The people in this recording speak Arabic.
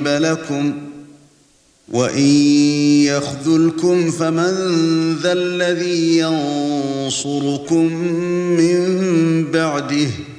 جنب لكم وإن يخذلكم فمن ذا الذي ينصركم من بعده